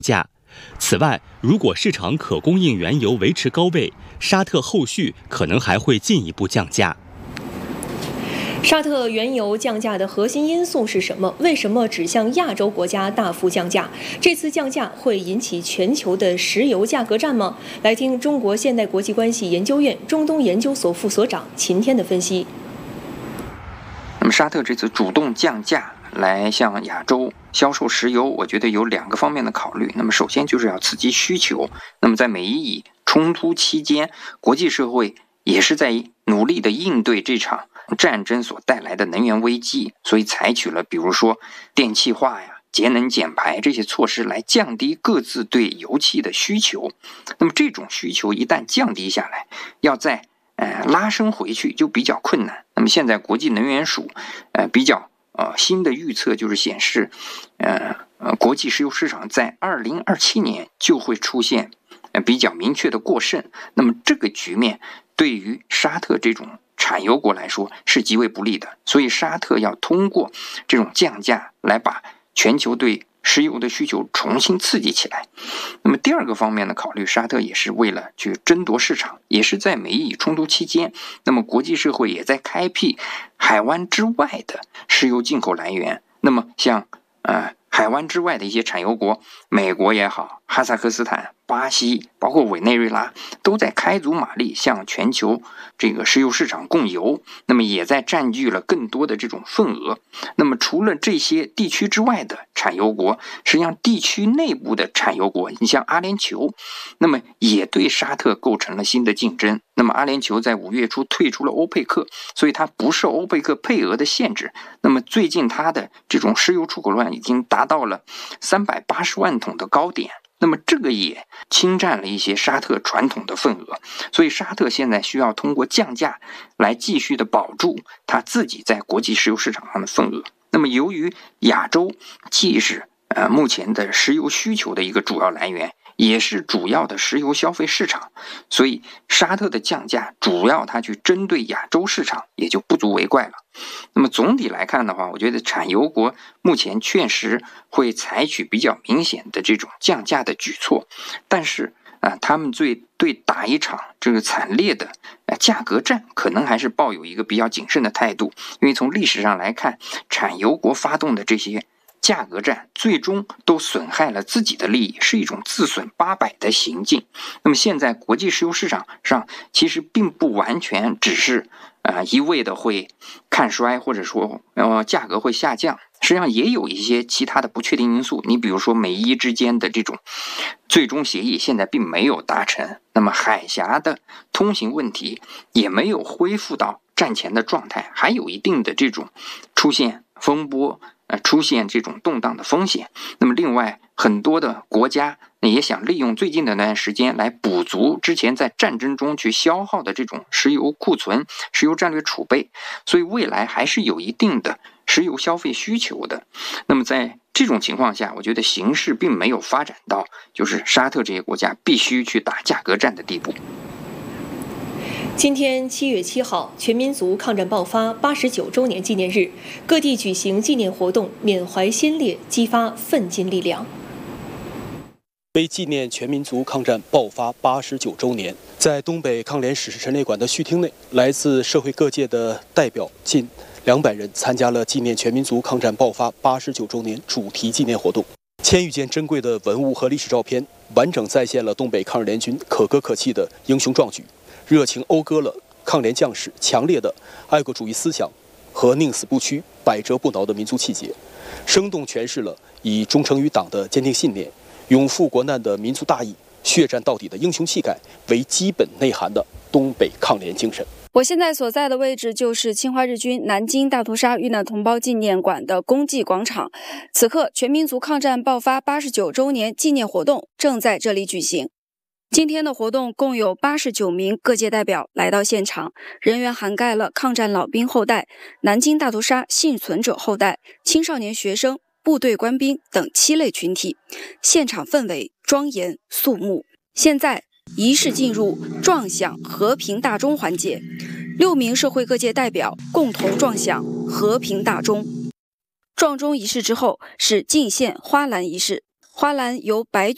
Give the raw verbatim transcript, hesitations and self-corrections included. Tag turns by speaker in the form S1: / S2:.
S1: 价。此外，如果市场可供应原油维持高位，沙特后续可能还会进一步降价。
S2: 沙特原油降价的核心因素是什么？为什么只向亚洲国家大幅降价？这次降价会引起全球的石油价格战吗？来听中国现代国际关系研究院中东研究所副所长秦天的分析。
S3: 那么沙特这次主动降价来向亚洲销售石油，我觉得有两个方面的考虑。那么首先就是要刺激需求。那么在美以冲突期间，国际社会也是在努力的应对这场战争所带来的能源危机，所以采取了比如说电气化呀、节能减排这些措施来降低各自对油气的需求。那么这种需求一旦降低下来，要再呃拉升回去就比较困难。那么现在国际能源署呃比较呃新的预测就是显示，呃呃国际石油市场在二零二七年就会出现呃比较明确的过剩。那么这个局面对于沙特这种产油国来说是极为不利的，所以沙特要通过这种降价来把全球对石油的需求重新刺激起来。那么第二个方面的考虑，沙特也是为了去争夺市场，也是在美以冲突期间，那么国际社会也在开辟海湾之外的石油进口来源。那么像呃海湾之外的一些产油国，美国也好，哈萨克斯坦、巴西，包括委内瑞拉，都在开足马力向全球这个石油市场供油，那么也在占据了更多的这种份额。那么除了这些地区之外的产油国，实际上地区内部的产油国，你像阿联酋，那么也对沙特构成了新的竞争。那么阿联酋在五月初退出了欧佩克，所以它不受欧佩克配额的限制。那么最近它的这种石油出口量已经达到了三百八十万桶的高点。那么这个也侵占了一些沙特传统的份额，所以沙特现在需要通过降价来继续的保住他自己在国际石油市场上的份额。那么由于亚洲既是呃目前的石油需求的一个主要来源，也是主要的石油消费市场，所以沙特的降价主要它去针对亚洲市场也就不足为怪了。那么总体来看的话，我觉得产油国目前确实会采取比较明显的这种降价的举措，但是啊、呃，他们对对打一场这个惨烈的呃价格战，可能还是抱有一个比较谨慎的态度，因为从历史上来看，产油国发动的这些价格战最终都损害了自己的利益，是一种自损八百的行径。那么现在国际石油市场上其实并不完全只是呃一味的会看衰，或者说呃价格会下降，实际上也有一些其他的不确定因素。你比如说美伊之间的这种最终协议现在并没有达成，那么海峡的通行问题也没有恢复到战前的状态，还有一定的这种出现风波呃，出现这种动荡的风险。那么另外很多的国家也想利用最近的那段时间来补足之前在战争中去消耗的这种石油库存、石油战略储备，所以未来还是有一定的石油消费需求的。那么在这种情况下，我觉得形势并没有发展到就是沙特这些国家必须去打价格战的地步。
S2: 今天七月七号，全民族抗战爆发八十九周年纪念日，各地举行纪念活动，缅怀先烈，激发奋进力量。
S4: 为纪念全民族抗战爆发八十九周年，在东北抗联史事陈列馆的序厅内，来自社会各界的代表近两百人参加了纪念全民族抗战爆发八十九周年主题纪念活动。千余件珍贵的文物和历史照片，完整再现了东北抗日联军可歌可泣的英雄壮举，热情讴歌了抗联将士强烈的爱国主义思想和宁死不屈、百折不挠的民族气节，生动诠释了以忠诚于党的坚定信念、永赴国难的民族大义、血战到底的英雄气概为基本内涵的东北抗联精神。
S5: 我现在所在的位置就是侵华日军南京大屠杀遇难同胞纪念馆的公祭广场。此刻，全民族抗战爆发八十九周年纪念活动正在这里举行。今天的活动共有八十九名各界代表来到现场，人员涵盖了抗战老兵后代、南京大屠杀幸存者后代、青少年学生、部队官兵等七类群体。现场氛围庄严肃穆。现在仪式进入撞响和平大钟环节，六名社会各界代表共同撞响和平大钟。撞钟仪式之后是敬献花篮仪式，花篮由白